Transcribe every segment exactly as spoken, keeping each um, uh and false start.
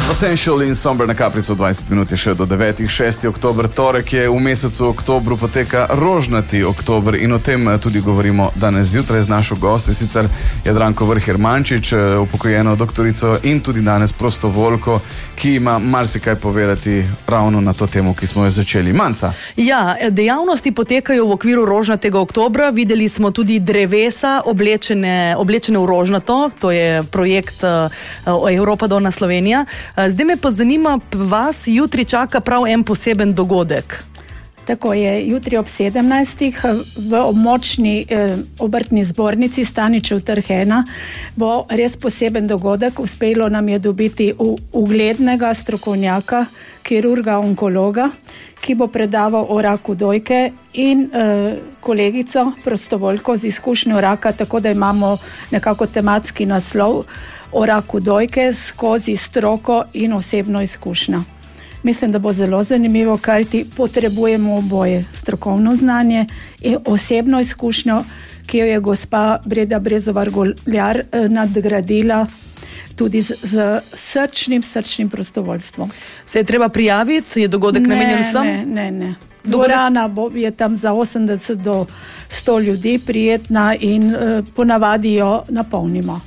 Potential in Somber na Kaprisu, dvajset minut je še do devetih, šesti oktober, torek je, v mesecu oktobru poteka rožnati oktober in o tem tudi govorimo danes zjutraj z našo gostjo, sicer Jadranko Vrher Mančič, upokojeno doktorico in tudi danes prostovoljko, ki ima marsikaj povedati ravno na to temo, ki smo jo začeli. Manca. Ja, dejavnosti potekajo v okviru rožnatega oktobra. Videli smo tudi drevesa oblečene, oblečene v rožnato, to je projekt uh, Evropa Dona Slovenija. Zdaj me pa zanima, vas jutri čaka prav en poseben dogodek. Tako je, jutri ob sedemnajstih v območni eh, obrtni zbornici Staničev trg ena bo res poseben dogodek. Uspelo nam je dobiti u, uglednega strokovnjaka, kirurga, onkologa, ki bo predaval o raku dojke in eh, kolegico, prostovoljko z izkušnjo raka, tako da imamo nekako tematski naslov o raku dojke skozi stroko in osebno izkušnjo. Mislim, da bo zelo zanimivo, ker ti potrebujemo oboje, strokovno znanje in osebno izkušnjo, ki jo je gospa Breda Brezovar-Goljar nadgradila tudi z, z srčnim, srčnim prostovoljstvom. Se je treba prijaviti? Je dogodek ne, namenjen vsem? Ne, ne, ne. Dvorana bo, je tam za osemdeset do sto ljudi, prijetna in uh, ponavadi jo napolnimo.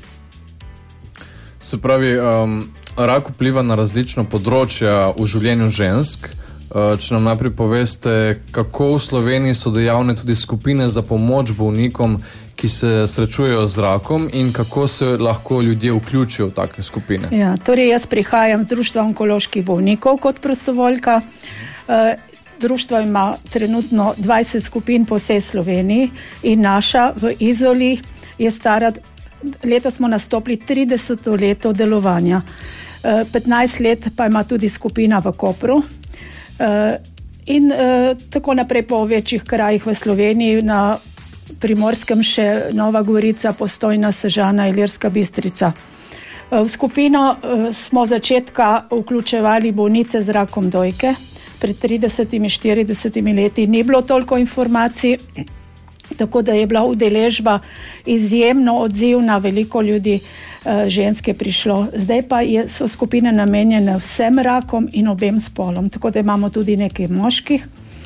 Se pravi, um, rak vpliva na različna področja v življenju žensk. Uh, če nam najprej poveste, kako v Sloveniji so dejavne tudi skupine za pomoč bolnikom, ki se srečujejo z rakom in kako se lahko ljudje vključijo v take skupine? Ja, torej jaz prihajam z Društva onkoloških bolnikov kot prostovoljka. Uh, društvo ima trenutno dvajset skupin po vsej Sloveniji in naša v Izoli je stara. Letos smo nastopili trideseto leto delovanja. petnajst let pa ima tudi skupina v Kopru. In tako naprej po večjih krajih v Sloveniji, na Primorskem še Nova Gorica, Postojna, Sežana, Ilirska Bistrica. V skupino smo začetka vključevali bolnice z rakom dojke. Pred tridesetimi, štiridesetimi leti ni bilo toliko informacij, tako da je bila udeležba izjemno odzivna, veliko ljudi, ženske prišlo. Zdaj pa je, so skupine namenjene vsem rakom in obem spolom, tako da imamo tudi nekaj moških.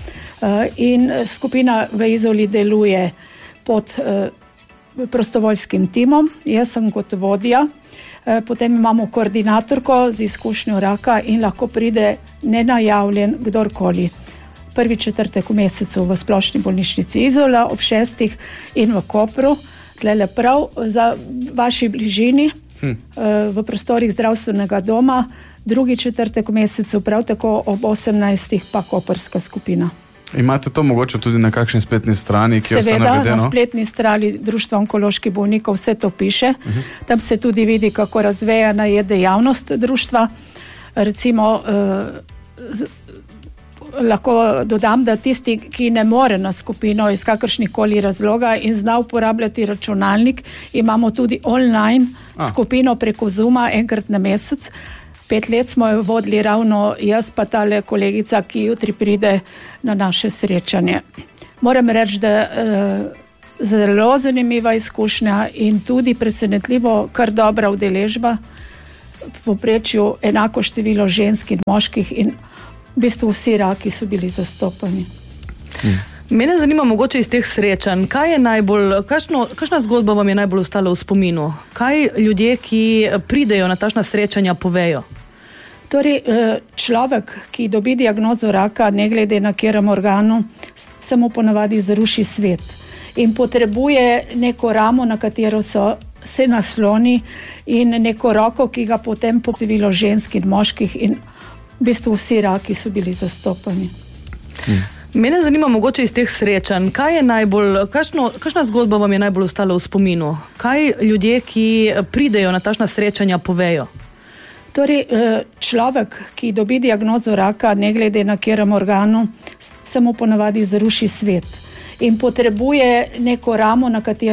In skupina v Izoli deluje pod prostovoljskim timom, jaz sem kot vodja, potem imamo koordinatorko z izkušnjo raka in lahko pride nenajavljen kdorkoli. Prvi četrtek v mesecu v splošni bolnišnici Izola ob šestih in v Kopru, tlele prav za vaši bližini, hm. v prostorih zdravstvenega doma, drugi četrtek v mesecu prav tako ob osemnajstih pa koprska skupina. Imate to mogoče tudi na kakšni spletni strani, ki jo se navedeno? Seveda, na spletni strani Društva onkoloških bolnikov vse to piše. Uh-huh. Tam se tudi vidi, kako razvejana je dejavnost društva. Recimo, eh, z, lahko dodam, da tisti, ki ne more na skupino iz kakršnih koli razloga in zna uporabljati računalnik, imamo tudi online A. skupino preko Zooma enkrat na mesec. Pet let smo jo vodili ravno jaz pa tale kolegica, ki jutri pride na naše srečanje. Moram reči, da je zelo zanimiva izkušnja in tudi presenetljivo kar dobra udeležba. V povprečju enako število žensk in moških in v bistvu vsi raki so bili zastopani. Hmm. Mene zanima mogoče iz teh srečanj, kaj je najbolj, kakšno, kakšna zgodba vam je najbolj ostala v spominu? Kaj ljudje, ki pridejo na takšna srečanja, povejo? Torej, človek, ki dobi diagnozo raka, ne glede na katerem organu, se mu ponavadi zruši svet in potrebuje neko ramo, na katero so se nasloni in neko roko, ki ga potem popivilo žensk in moških in v bistvu vsi raki so bili zastopani. Hmm. Mene zanima mogoče iz teh srečanj, kaj je najbolj, kakšno, kakšna zgodba vam je najbolj ostala v spominu? Kaj ljudje, ki pridejo na takšna srečanja, povejo? Torej, človek, ki dobi diagnozo raka, ne glede na katerem organu, se mu ponavadi zruši svet in potrebuje neko ramo, na katero